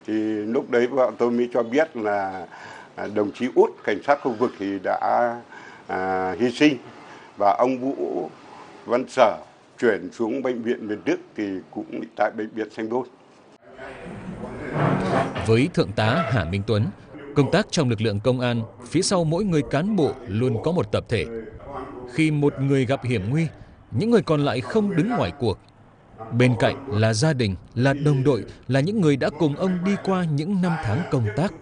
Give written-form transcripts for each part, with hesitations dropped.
Thì lúc đấy vợ tôi mới cho biết là đồng chí Út, cảnh sát khu vực thì đã hy sinh, và ông Vũ Văn Sở chuyển xuống bệnh viện Việt Đức thì cũng tại bệnh viện Sanh Pôn. Với Thượng tá Hà Minh Tuấn, công tác trong lực lượng công an, phía sau mỗi người cán bộ luôn có một tập thể. Khi một người gặp hiểm nguy, những người còn lại không đứng ngoài cuộc. Bên cạnh là gia đình, là đồng đội, là những người đã cùng ông đi qua những năm tháng công tác.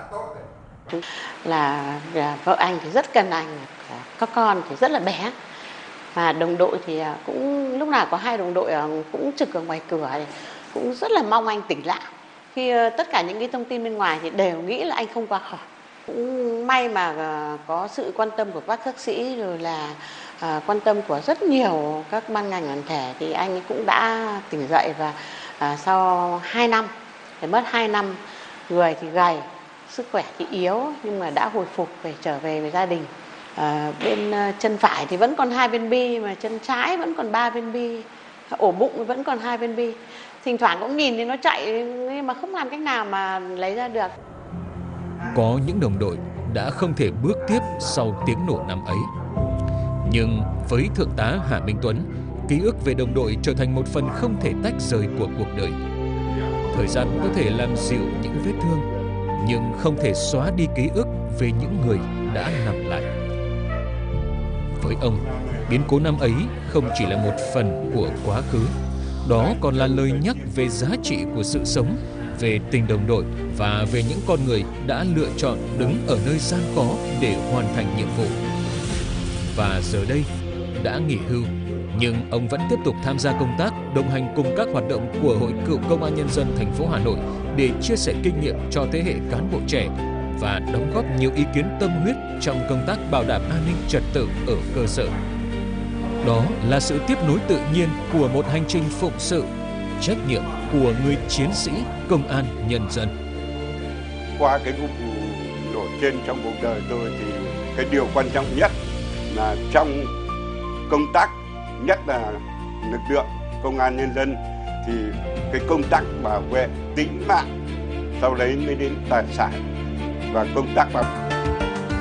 Là vợ anh thì rất cần anh, các con thì rất là bé. Và đồng đội thì cũng lúc nào có hai đồng đội cũng trực ở ngoài cửa, thì cũng rất là mong anh tỉnh lại. Khi tất cả những cái thông tin bên ngoài thì đều nghĩ là anh không qua khỏi. Cũng may mà có sự quan tâm của các bác sĩ, rồi là quan tâm của rất nhiều các ban ngành đoàn thể, thì anh ấy cũng đã tỉnh dậy. Và sau 2 năm, phải mất 2 năm, người thì gầy, sức khỏe thì yếu, nhưng mà đã hồi phục trở về với gia đình. Bên chân phải thì vẫn còn 2 viên bi, mà chân trái vẫn còn 3 viên bi, ổ bụng vẫn còn 2 viên bi. Thỉnh thoảng cũng nhìn thì nó chạy, nhưng mà không làm cách nào mà lấy ra được. Có những đồng đội đã không thể bước tiếp sau tiếng nổ năm ấy. Nhưng với Thượng tá Hà Minh Tuấn, ký ức về đồng đội trở thành một phần không thể tách rời của cuộc đời. Thời gian có thể làm dịu những vết thương, nhưng không thể xóa đi ký ức về những người đã nằm lại. Với ông, biến cố năm ấy không chỉ là một phần của quá khứ, đó còn là lời nhắc về giá trị của sự sống, về tình đồng đội và về những con người đã lựa chọn đứng ở nơi gian khó để hoàn thành nhiệm vụ. Và giờ đây, đã nghỉ hưu, nhưng ông vẫn tiếp tục tham gia công tác, đồng hành cùng các hoạt động của Hội Cựu Công an Nhân dân thành phố Hà Nội để chia sẻ kinh nghiệm cho thế hệ cán bộ trẻ và đóng góp nhiều ý kiến tâm huyết trong công tác bảo đảm an ninh trật tự ở cơ sở. Đó là sự tiếp nối tự nhiên của một hành trình phụng sự, trách nhiệm của người chiến sĩ công an nhân dân. Qua cái vụ nổ trên trong cuộc đời tôi thì cái điều quan trọng nhất là trong công tác, nhất là lực lượng công an nhân dân, thì cái công tác bảo vệ tính mạng, sau đấy mới đến tài sản, và công tác bảo